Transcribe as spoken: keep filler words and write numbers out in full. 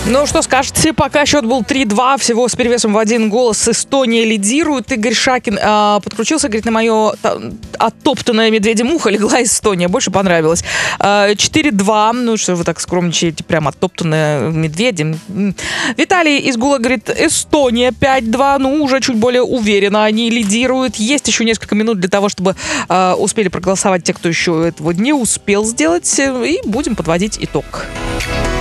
Ну, что скажете, пока счет был три-два, всего с перевесом в один голос Эстония лидирует. Игорь Шакин э, подключился, говорит, на мое та, оттоптанное медведем ухо легла Эстония, больше понравилось. Э, четыре-два, ну что вы так скромничаете, прям оттоптанное медведем. Виталий из Гула говорит, Эстония пять-два, ну уже чуть более уверенно они лидируют. Есть еще несколько минут для того, чтобы э, успели проголосовать те, кто еще этого не успел сделать, и будем подводить итог.